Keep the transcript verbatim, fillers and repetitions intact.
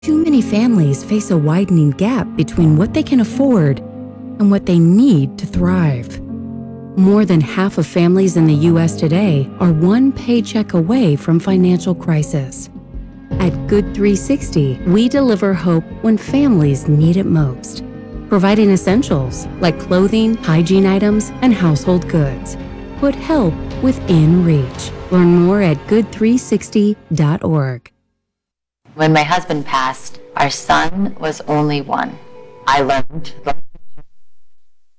Too many families face a widening gap between what they can afford and what they need to thrive. More than half of families in the U S today are one paycheck away from financial crisis. At Good three sixty, we deliver hope when families need it most, providing essentials like clothing, hygiene items, and household goods. Put help within reach. Learn more at good three sixty dot org. When my husband passed, our son was only one. I learned the